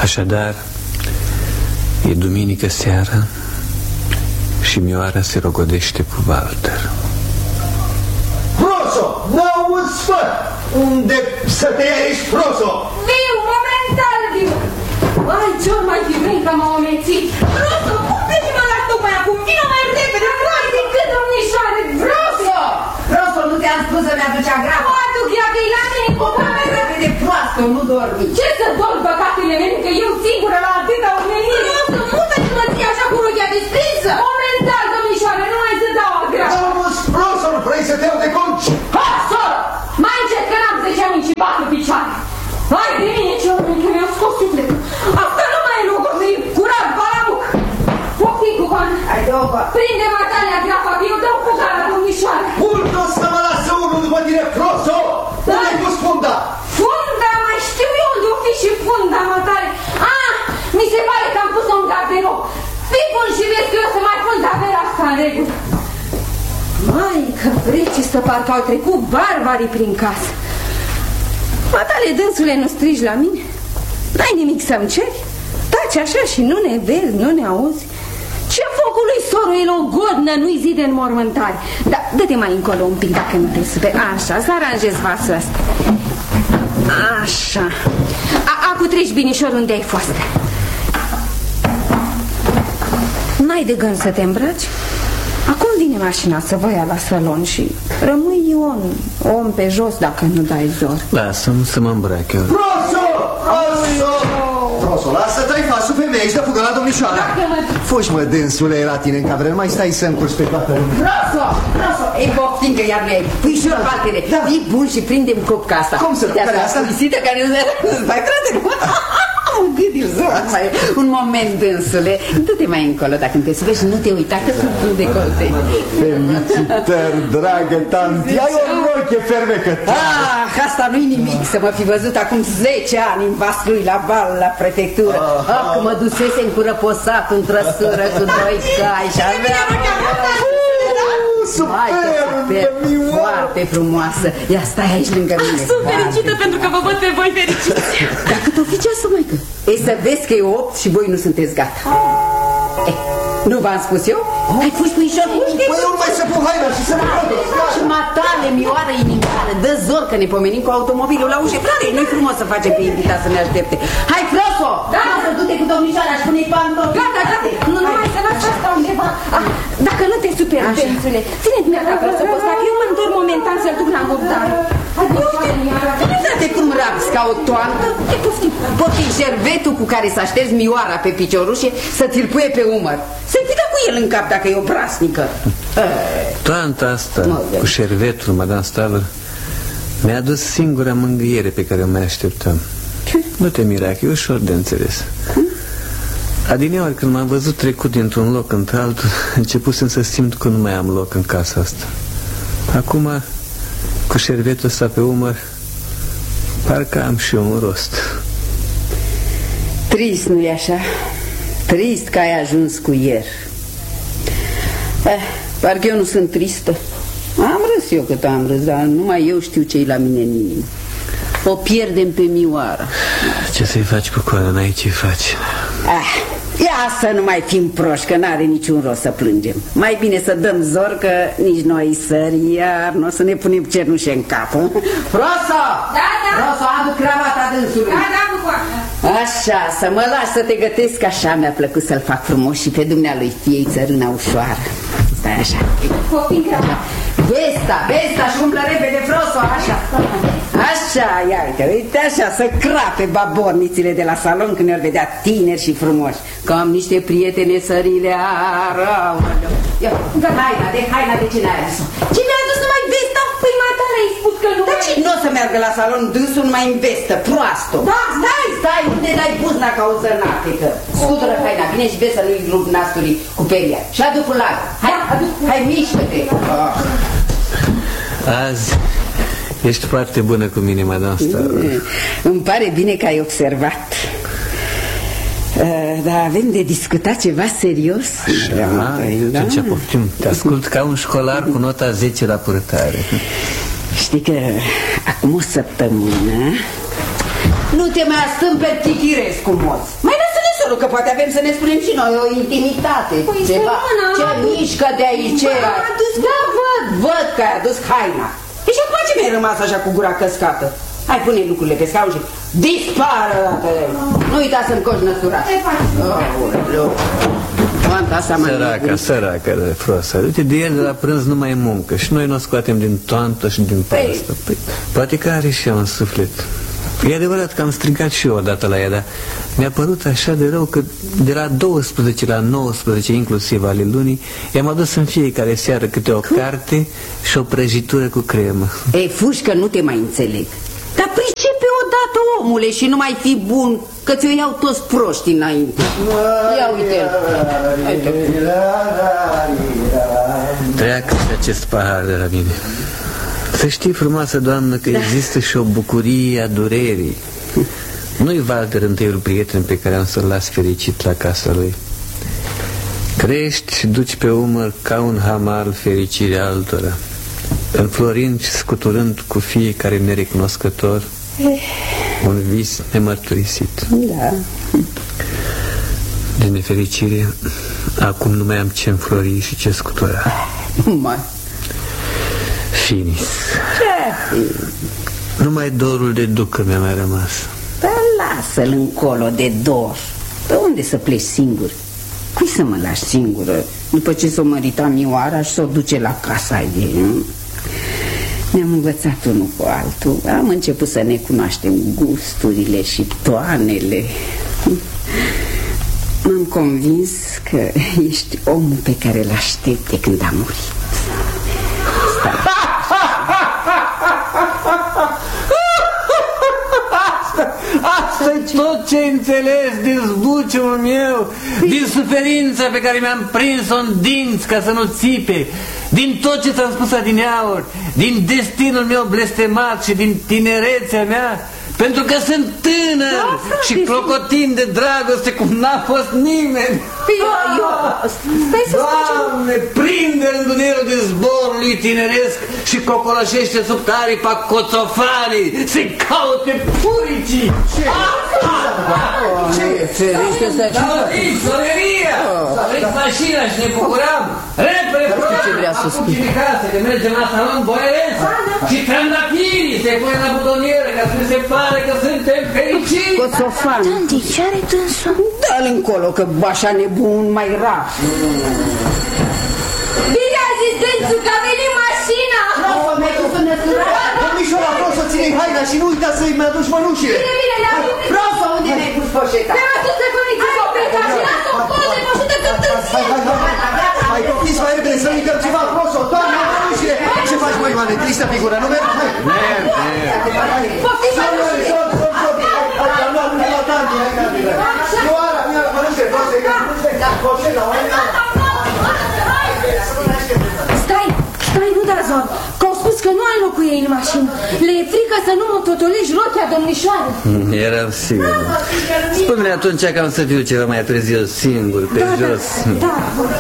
Așadar, e duminică seara și Mioara se rogodește cu Walter. Proso, n-auzi, fă! Unde să te ia ești, Proso? Viu, momentan, viu! Ai, ce-ori mai fi vrei că m-au amețit? Proso, cum te-și mă las tocmai acum? Vino mai repede, mai decât domnișoare, Proso! Proso, nu te-am spus să-mi aduci agrafă? Mă aduc ea că-i la mine, cu mai repede, proastă, nu dormi. Ce să dorm, băgatele mele, că eu singură la atâta omenire? Proso, mută-și mă ții așa cu rochia desprinsă? Momentan, domnișoare, nu mai să dau agrafă. Auzi, Proso, nu vrei să te iau de conci? Ha, soră! Mai încet că n-am 10 ani și 4 picioare. Hai de mine, ce oameni, că mi-au scos sufletul. Asta nu mai e locul să-i curat, balabuc. Poftim cu bani. Prinde matalia grafa, că eu dau cu gara, domnișoare. Mult o să mă lasă unul după tine, Proso! Unde ai pus funda? Funda, mai știu eu unde o fi și funda, matale. Ah, mi se pare că am pus-o în garderob. Fii bun și vezi că eu să mai pun davera asta în regulă. Maică, vreți să parcă au trecut barbarii prin casă. Matale, dânsule, nu strigi la mine? N-ai nimic să-mi ceri? Taci așa și nu ne vezi, nu ne auzi? Ce focul lui soro e o godnă, nu-i zi de înmormântare. Da, dă-te mai încolo un pic dacă nu te super. Așa, să aranjezi vasul ăsta. Așa. Acu treci binișor unde ai fost. N-ai de gând să te îmbraci? Acum vine mașina să vă ia la salon și rămâi un om pe jos dacă nu dai zor. Lasă-mi să mă îmbrac eu. Proso! Proso, lasă-te-i fasul femeii și dă fugă la domnișoara. Fugi, mă, dânsule, la tine în cameră, nu mai stai să încurci pe toată lumea. Proso! Ei, boftim că iar nu ai. Puișor, Valtere, fii bun și prindem copca asta. Cum să care asta? Visită care nu mai trate. Un moment, dânsule. Du-te mai încolo dacă te subești, nu te uita că sunt un decolte. Felicitări, dragă tanti. Ai o roche fermecătoare. Asta nu-i nimic. Să mă fi văzut acum 10 ani în Vaslui la bal, la prefectură. Că mă dusese în curăposat, în trăsură, cu 2 cai și avea... Superbă, foarte frumoasă. Ia stai aici lângă mine. Sunt fericită pentru că vă văd pe voi fericiți. Dar cât o fi ceasul, măică? Ei, să vezi că e 8 și voi nu sunteți gata. Nu v-am spus eu? Hai, fugi, puișor, fugi. Păi eu nu mai să pun haina și să ne plătesc. Și matale, mioară inimioară. Dă zor că ne pomenim cu automobilul la ușă. Frate, nu-i frumos să facem pe invitat să ne aștepte. Hai, Proso! Da, du-te cu domnișoara și pune-i pantofi. Gata, nu mai să las asta undeva. Dacă nu te superi, dânsule, ține-ți mi-a presăposta, că eu mă întorc momentan să-l duc la murdar. Uite cum rabzi ca o toantă. Poftim șervetul cu care să aștepți mioara pe piciorușe să ți-l puie pe umăr. Să-i fi dat cu el în cap dacă e obraznică. Toanta asta cu șervetul, Madame Staller, mi-a adus singura mângâiere pe care o mai așteptam. Nu te mira, că e ușor de înțeles. Adineaori, când m-am văzut trecut dintr-un loc într-altul, începusem să simt că nu mai am loc în casa asta. Acum, cu șervetul ăsta pe umăr, parcă am și eu un rost. Trist, nu-i așa? Trist că ai ajuns cu ieri. Parcă eu nu sunt tristă. Am râs eu cât am râs, dar numai eu știu ce-i la mine în inimă. O pierdem pe mioară. Ce să-i faci cu coada, n-ai ce faci. Ia să nu mai fim proști, că n-are niciun rost să plângem. Mai bine să dăm zor, că nici noi sări iar nu o să ne punem cernușe în cap. Proso! Da, da. Proso, adu cravata dânsului. Da, cu așa, să mă lași să te gătesc, așa mi-a plăcut să-l fac frumos și pe dumnealui fiei țărâna ușoară. Stai așa. Copii crava. Vesta și umblă repede, Proso, așa. Așa, ia uite așa, să crape babornițile de la salon când ne-or vedea tineri și frumoși. Că am niște prietene sările arău. Ia, haina de ce n-ai adus-o? Ce mi-a adus numai vesta? Păi matale, ai spus că nu. Dar ce nu o să meargă la salon dânsul numai în vestă, proastă? Da, stai, unde dai buzna ca o zărnatecă? Scutură haina, vine și vezi să nu-i rup nasturii cu peria. Și adu fular. Hai, mișcă-te. Azi ești foarte bună cu mine, Madame Staller. Îmi pare bine că ai observat. Dar avem de discutat ceva serios. Așa, ce poftim. Te ascult ca un școlar cu nota 10 la purtare. Știi că acum o săptămână Nu te mai astâmperi Chichirescu, moț. Mai lasă-ne solul, că poate avem să ne spunem și noi o intimitate. Ceva. Ce mișcă de aici? Da, văd că ai adus haina. E și acum ce mi-ai rămas așa cu gura căscată? Hai, pune lucrurile pe scaun și dispară dată. Nu uita să-mi coși năsurat. Săraca de Frosa. Uite, de el de la prânz nu mai muncă și noi nu o scoatem din toantă și din pastă. Păi, poate că are și ea un suflet. E adevărat că am strigat și eu odată la ea, dar mi-a părut așa de rău că de la 12 la 19, inclusiv ale lunii, i-am adus în fiecare seară câte o carte și o prăjitură cu cremă. Ei, Fușcă, nu te mai înțeleg. Dar pricepe odată, omule, și nu mai fi bun, că ți-o iau toți proști înainte. Ia uite-l. Treacă pe acest pahar de la mine. Să știi, frumoasă doamnă, că există și o bucurie a durerii. Nu-i Walter întâiul prieten pe care am să-l las fericit la casa lui. Crești și duci pe umăr ca un hamal fericirea altora, înflorind și scuturând cu fiecare nerecunoscător un vis nemărturisit. Da. De nefericire, acum nu mai am ce înflori și ce scutura. Mai. Finis. Numai dorul de ducă mi-a mai rămas. Dar lasă-l încolo de dor. Pe unde să pleci singur? Cui să mă lași singură după ce s-o mărita Mioara și s-o duce la casa ei? Ne-am învățat unul cu altul. Am început să ne cunoaștem gusturile și toanele. M-am convins că ești omul pe care l-aștept de când a murit. Asta-i tot ce înțeles din zbuciumul meu, din suferința pe care mi-am prins-o în dinți ca să nu țipe, din tot ce ți-am spus adineauri, din destinul meu blestemat și din tinerețea mea, pentru că sunt tânăr și clocotin de dragoste cum n-a fost nimeni. Doamne, prinde rândunelul de zborul lui tineresc și cocoloșește sub aripa coțofanii, să-i caute puricii. Ce ferește să da, soleria! S-a venit mașina și ne bucuram. Repede, acum cine casă, că mergem la salon boieresc și trandafirii se pune la butonieră ca să ne se pare că suntem fericiți. Coțofan. Tanti, ce are dânsul? Dă-l încolo, că așa nebun mai rar. Bine a zis dânsul că a venit mașina! Domnișoara, vreau să ține-i haina și nu uita să-i mai aduci mănușile. Bine, le-a venit. Rosa, unde mi-ai pus poșeta? Te-a dus să părinții copeta și lasă o colă de mășută când târzie. Hai, copiți mai repede să uităm ceva, Rosa, toarnă mănușile. Ce faci, măi, Ioane, tristă figură, nu merg? Poftiți mănușile. Stai, nu da zon, că au spus că nu ai locul ei în mașină. Le e frică să nu mă totolești rochia domnișoară. Eram sigur. Spune-ne atunci că am să fiu ceva mai târziu singur, pe jos. Da.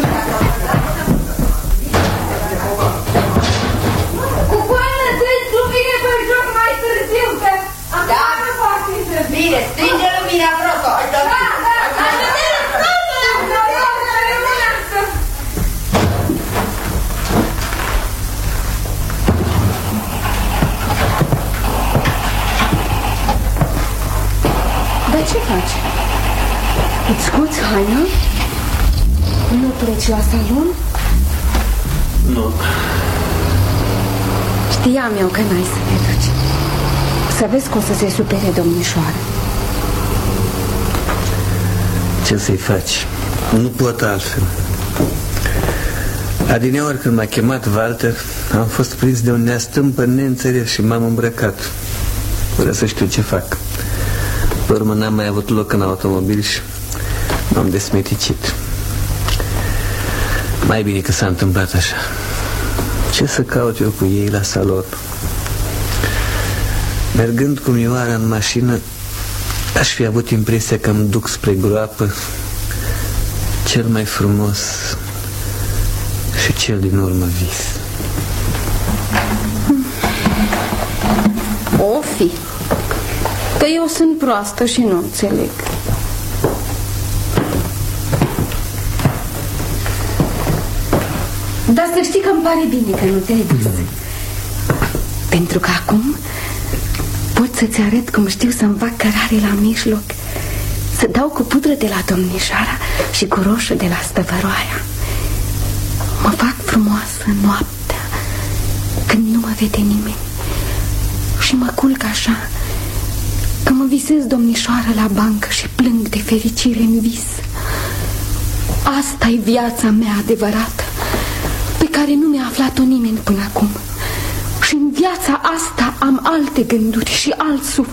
Cu coană dânsul vine pe joc mai târziu, că acum nu poate să... Bine, stinge lumina, Rosa. Dar ce faci? Îți scoți haina? Nu pleci la salon? Nu. Știam eu că n-ai să te duci. Să vezi că o să se supere domnișoară. Ce să-i faci? Nu pot altfel. Adineori când m-a chemat Walter, am fost prins de un neastâmpă neînțeles și m-am îmbrăcat fără să știu ce fac. Pe urmă n-am mai avut loc în automobil și m-am desmeticit. Mai bine că s-a întâmplat așa. Ce să caut eu cu ei la salon? Mergând cu Mioara în mașină, aș fi avut impresia că îmi duc spre groapă cel mai frumos și cel din urmă vis. O fi. Că eu sunt proastă și nu înțeleg. Dar să știi că îmi pare bine că nu te-ai dus. Pentru că acum pot să-ți arăt cum știu să-mi fac cărare la mijloc, să dau cu pudră de la domnișoara și cu roșu de la stăvăroaia. Mă fac frumoasă noaptea, când nu mă vede nimeni, și mă culc așa, că mă visez domnișoară la bancă și plâng de fericire în vis. Asta-i viața mea adevărată, pe care nu mi-a aflat-o nimeni până acum. Și în viața asta am alte gânduri și alt suflet.